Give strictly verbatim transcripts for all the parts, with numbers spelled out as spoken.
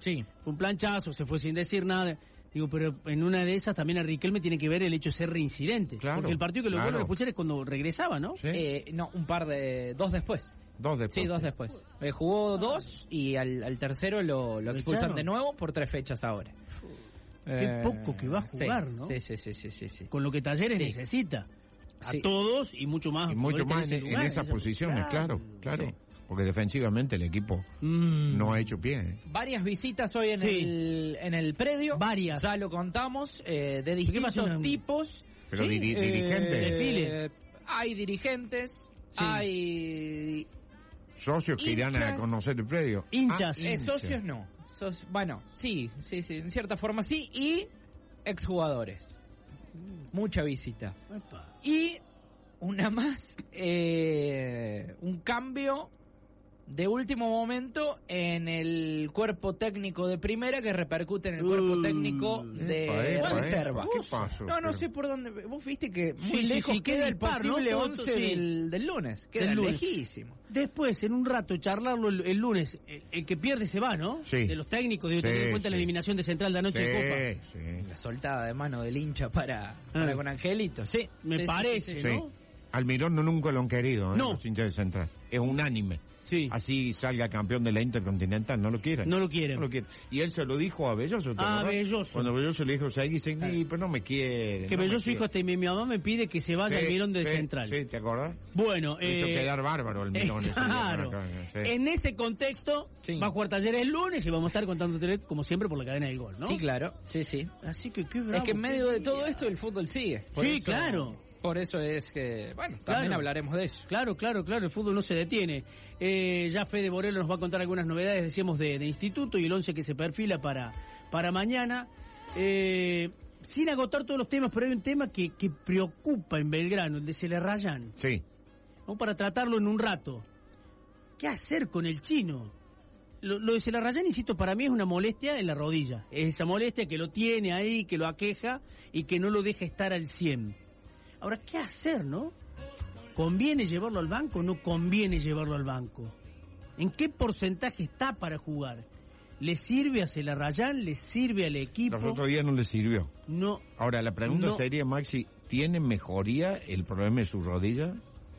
Sí. Fue un planchazo, se fue sin decir nada. Digo, pero en una de esas también a Riquelme tiene que ver el hecho de ser reincidente. Claro, porque el partido que lo claro. vuelve a expulsar es cuando regresaba, ¿no? ¿Sí? Eh, no, un par de... Dos después. Dos después. Sí, dos después. Eh, jugó dos y al, al tercero lo, lo ¿Lo expulsan echaron? de nuevo por tres fechas ahora. Qué poco que va a jugar, sí, ¿no? Sí, sí, sí, sí, sí, sí. Con lo que Talleres Sí. necesita. A Sí. todos y mucho más. Y mucho poder más tener en, ese en lugar, esas esa- posiciones, claro, claro. Sí. Porque defensivamente el equipo Mm. no ha hecho pie. ¿eh? Varias visitas hoy en, Sí. el, en el predio. Varias. Ya lo contamos, eh, de qué pasó? distintos tipos. Pero Sí, diri- Eh, dirigentes, Desfile. Hay dirigentes, Sí. hay... socios que irán a hinchas. conocer el predio. Hinchas. Ah, Eh, hinchas. socios no. Soci- bueno, sí, sí, sí, en cierta forma sí. Y exjugadores. Mucha visita. Epa. Y una más, eh, un cambio de último momento en el cuerpo técnico de primera que repercute en el cuerpo Uh, técnico de epa, epa, reserva. epa, ¿qué pasó? No, no Pero- sé por dónde. Vos viste que muy Sí, sí, lejos sí, qué queda el dispar, ¿no? posible Todo- once sí. del, del lunes. Queda Del lunes. lejísimo. Después, en un rato, charlarlo el, el lunes. El, el que pierde se va, ¿no? Sí. De los técnicos, digo, Sí, teniendo en cuenta sí. la eliminación de Central de anoche de Copa. Sí, sí. La soltada de mano del hincha para, para Ah. con Angelito. Sí. Me sí, sí, parece, sí, Sí. ¿no? Almirón no nunca lo han querido, ¿eh? No. Los hinchas de Central. Es unánime. Sí. Así salga campeón de la Intercontinental, no lo quieren. No lo quieren. No lo quieren. Y él se lo dijo a Belloso. ¿te Ah, acordás? Belloso. Cuando Belloso le dijo, o sea, ahí dicen, "Ni, pero no me quiere. Que no me me yo su hijo, quiere". hasta mi, mi mamá me pide que se vaya Sí, al Mirón de sí, Central. Sí, ¿te acordás? Bueno, Lo hizo eh, quedar bárbaro el Mirón. eh, ese día, claro. para acá, sí. En ese contexto, Sí. va a jugar Talleres el lunes y vamos a estar contándote, como siempre, por la cadena del gol, ¿no? Sí, claro. Sí, sí. Así que qué bravo. Es que en medio qué de todo día. esto el fútbol sigue. Por Sí, eso- claro. Por eso es que, bueno, también Claro. hablaremos de eso. Claro, claro, claro, el fútbol no se detiene. Eh, ya Fede Borello nos va a contar algunas novedades, decíamos, de, de instituto y el once que se perfila para, para mañana. Eh, sin agotar todos los temas, pero hay un tema que, que preocupa en Belgrano, el de Celerrayán. Sí. Vamos para tratarlo en un rato. ¿Qué hacer con el chino? Lo, lo de Celarrayán, insisto, para mí es una molestia en la rodilla. Es esa molestia que lo tiene ahí, que lo aqueja y que no lo deja estar al cien. Ahora, ¿qué hacer, no? ¿Conviene llevarlo al banco o no conviene llevarlo al banco? ¿En qué porcentaje está para jugar? ¿Le sirve a Celarrayán? ¿Le sirve al equipo? Los otros días no le sirvió. No. Ahora, la pregunta No. sería, Maxi, ¿tiene mejoría el problema de su rodilla?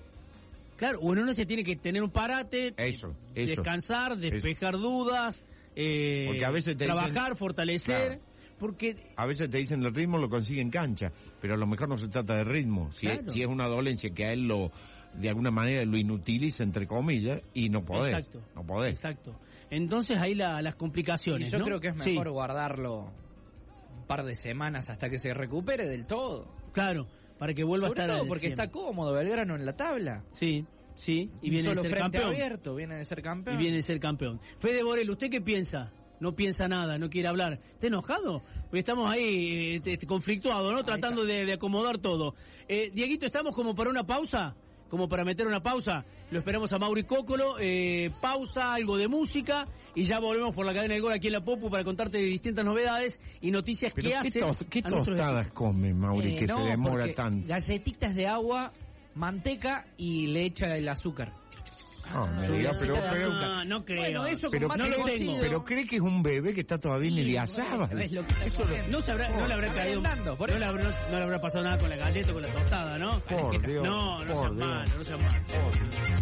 Claro, bueno, uno se tiene que tener un parate, Eso, eso. descansar, despejar dudas, eh, Porque a veces te trabajar, dicen- fortalecer, Claro. porque A veces te dicen el ritmo lo consigue en cancha, pero a lo mejor no se trata de ritmo. Si, Claro. es, si es una dolencia que a él lo, de alguna manera lo inutiliza, entre comillas, y no podés. Exacto. No podés. Exacto. Entonces ahí la- las Y complicaciones, yo ¿no? creo que es Sí, mejor guardarlo un par de semanas hasta que se recupere del todo. claro, para que vuelva Sobre a estar todo al porque cien. está cómodo Belgrano en la tabla. Sí, sí, y viene de Solo ser frente campeón. abierto, viene de ser campeón. Y viene de ser campeón. Fede Borel, ¿usted qué piensa? No piensa nada, no quiere hablar. ¿Está enojado? Porque estamos ahí eh, este, conflictuados, ¿no? Ahí Tratando de, de acomodar todo. Eh, Dieguito, ¿estamos como para una pausa? Como para meter una pausa. Lo esperamos a Mauri Cócolo. Eh, pausa, algo de música. Y ya volvemos por la cadena del gol aquí en la Popu para contarte distintas novedades y noticias Pero que ¿qué, hacen. tos- qué a nuestros tostadas come, Mauri, Eh, que no, se demora porque tanto? Galletitas de agua, manteca y le echa el azúcar. No, me Su diga, galleta pero, de pero, azúcar. Ah, no creo. Bueno, eso pero, con no mate lo tengo. cocido. pero cree que es un bebé que está todavía en el Idiazábal. Es lo que está comiendo. No, se habrá, no le habrá Está caído. merendando, por No eso. le, habrá, no le habrá pasado nada con la galleta o con la tostada, ¿no? Por Dios, No, no por sea Dios. malo, no sea malo.